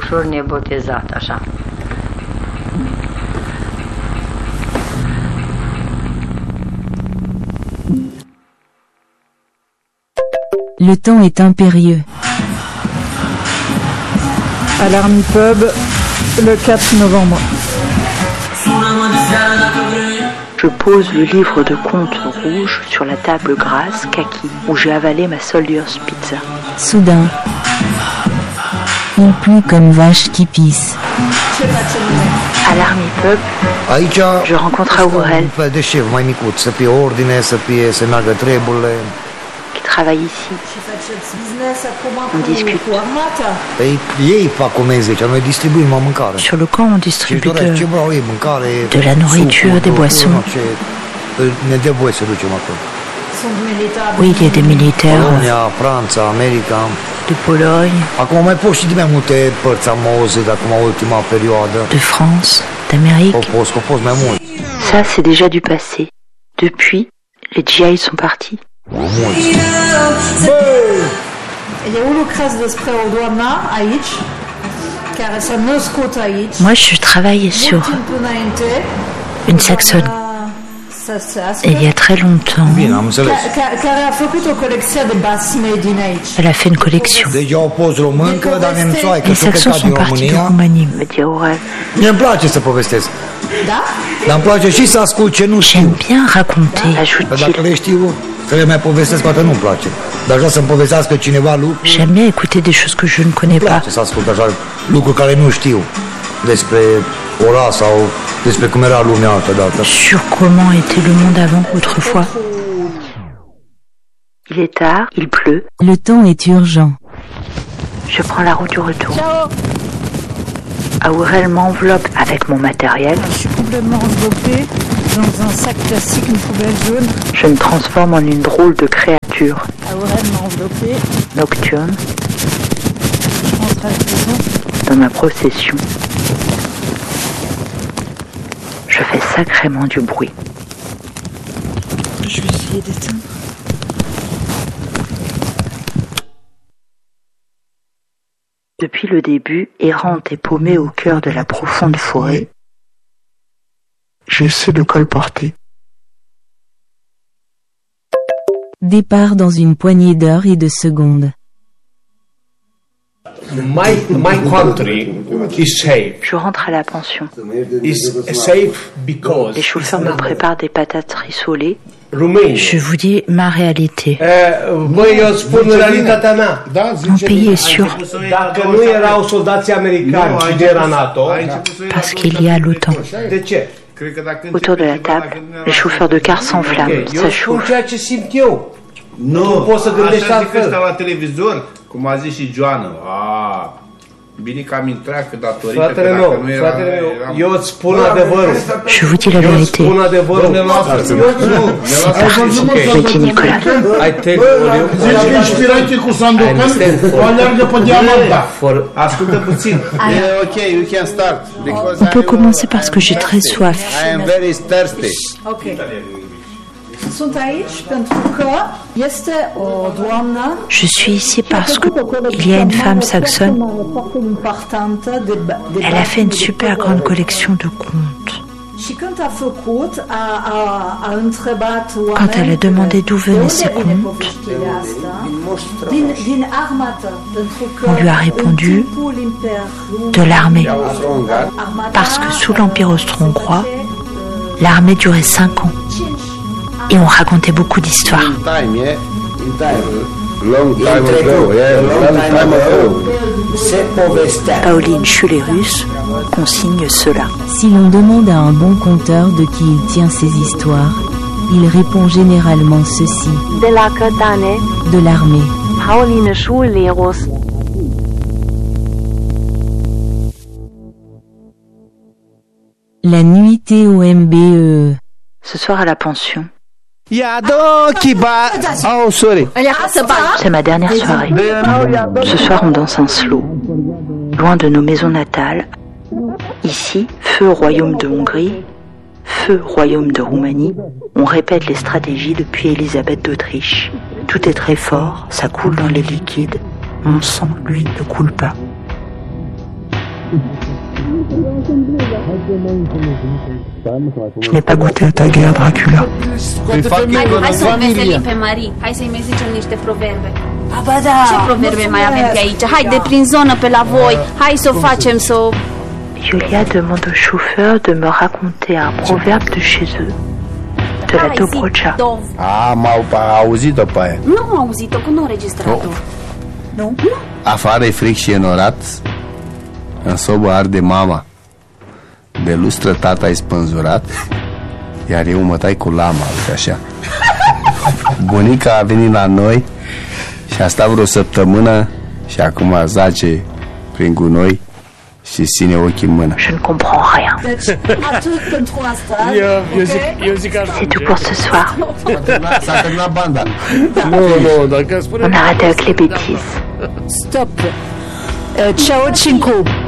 ușor nebotezat, așa. Le temps est impérieux. À l'Army Pub, le 4 novembre. Je pose le livre de contes rouge sur la table grasse kaki où j'ai avalé ma Soldier's Pizza. Soudain, il plie comme vache qui pisse. À l'Army Pub, je rencontre Aurel qui travaille ici. On discute. Sur le camp, on distribue de la nourriture, des boissons. Oui, il y a des militaires de Pologne, de France, d'Amérique. Ça, c'est déjà du passé. Depuis, les GI sont partis. Moi, je travaille sur une saxonne. Il y a très longtemps. Elle a fait une collection. Les saxons sont partis de Roumanie, me dit Aurel. J'aime bien raconter, ajoute-t-il. J'aime bien écouter des choses que je ne connais pas. Sur comment était le monde avant, autrefois. Il est tard, il pleut. Le temps est urgent. Je prends la route du retour. Aurel m'enveloppe avec mon matériel. Je suis complètement enveloppée dans un sac plastique, une poubelle jaune. Je me transforme en une drôle de créature. Aurel m'a enveloppée. Nocturne. Je rentre à la maison. Dans ma procession. Je fais sacrément du bruit. Je vais essayer d'éteindre. Depuis le début, errante et paumée au cœur de la profonde forêt, j'essaie de colporter. Départ dans une poignée d'heures et de secondes. My country is safe. Je rentre à la pension. Is safe because les chauffeurs me préparent des patates rissolées. Romania. Je vous dis ma réalité. Băi, eu spun realitatea mea. Mon pays est sûr. Dacă nu erau soldații americani și de era NATO, parce qu'il y a l'OTAN. De ce? Autour de la table, les chauffeurs de car s'enflamment, Eu spun s'achauffent. ceea ce simt eu. Nu poți să gândești altfel. Așa la televizor, cum a zis și Joana. Bine că am intrat, că datorită, Fratele că meu, dacă nu era... fratele meu, eu îți spun adevărul. Je vous dis la Eu îți vérité. spun adevărul. Me dit Nicolas. I tell you. Zici că inspirație cu Sandokan o aleargă pe Diamanta. Ascultă puțin. Okay, you can start. On peut commencer parce que j'ai très soif. I am very thirsty. Ok. Sunt aici pentru că este o doamnă. Je suis ici parce qu'il y a une femme saxonne. Elle a fait une super grande collection de contes. Quand elle a demandé d'où venaient ces contes, on lui a répondu de l'armée. Parce que sous l'Empire austro-hongrois, l'armée durait 5 ans. Et on racontait beaucoup d'histoires. Pauline Schulerus consigne cela. Si l'on demande à un bon conteur de qui il tient ses histoires, il répond généralement ceci. De l'armée. Pauline Schulerus. La nuit TOMBE. Ce soir à la pension. Oh, sorry. C'est ma dernière soirée. Ce soir, on danse un slow. Loin de nos maisons natales. Ici, feu royaume de Hongrie, feu royaume de Roumanie. On répète les stratégies depuis Élisabeth d'Autriche. Tout est très fort, ça coule dans les liquides. Mon sang, lui, ne coule pas. Je n'ai pas goûté à ta guerre, Dracula. Hai să o veselim pe Marie. Hai să-i mai zicem niște proverbe. Ce proverbe mai avem pe aici? Haide prin zonă pe la voi. Hai să o facem să o... Julia demande au chauffeur de me raconter un proverbe de chez eux, de la Dobrogea. Am auzit-o pe aia. Nu am auzit-o, că nu am registrat-o. Nu? Afară e fric și e norat, în sobă arde mama. De lustră tata e spânzurat, iar eu mă tai cu lama, uite așa. Bunica a venit la noi și a stat vreo săptămână și acum zace prin gunoi și ține ochii în mână. Je ne comprends rien. C'est tout pour ce soir. S-a terminat banda. On a arrêté avec les bêtises. Stop. Ciao, Cinco.